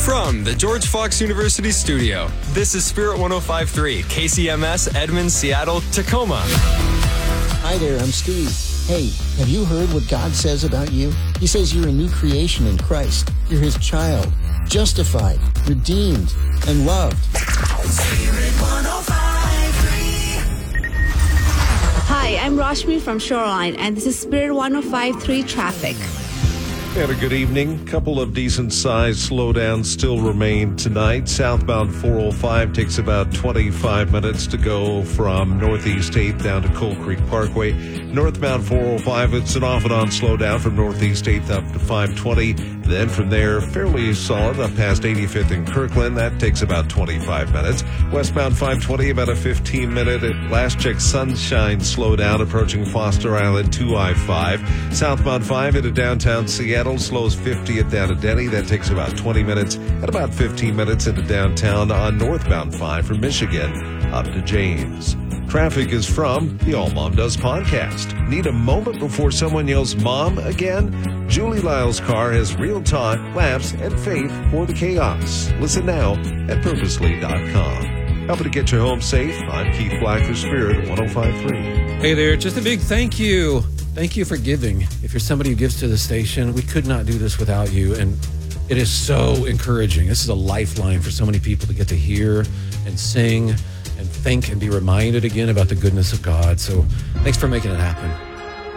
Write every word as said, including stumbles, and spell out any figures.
From the George Fox University studio, this is Spirit one oh five point three, K C M S, Edmonds, Seattle, Tacoma. Hi there, I'm Steve. Hey, have you heard what God says about you? He says you're a new creation in Christ. You're His child, justified, redeemed, and loved. Spirit one oh five point three. Hi, I'm Rashmi from Shoreline, and this is Spirit one oh five point three Traffic. And a good evening. Couple of decent-sized slowdowns still remain tonight. Southbound four oh five takes about twenty-five minutes to go from Northeast eighth down to Coal Creek Parkway. Northbound four oh five, it's an off-and-on slowdown from Northeast eighth up to five twenty. Then from there, fairly solid up past eighty-fifth in Kirkland. That takes about twenty-five minutes. Westbound five twenty, about a fifteen-minute at last check Sunshine slowdown approaching Foster Island to I five. Southbound five into downtown Seattle slows fiftieth down to Denny. That takes about twenty minutes. And about fifteen minutes into downtown on northbound five from Michigan up to James. Traffic is from the All Mom Does podcast. Need a moment before someone yells mom again? Julie Lyle's car has real talk, laughs, and faith for the chaos. Listen now at purposely dot com. Helping to get you home safe. I'm Keith Black for Spirit one oh five point three. Hey there, just a big thank you. Thank you for giving. If you're somebody who gives to the station, we could not do this without you. And it is so encouraging. This is a lifeline for so many people to get to hear and sing and think and be reminded again about the goodness of God. So thanks for making it happen.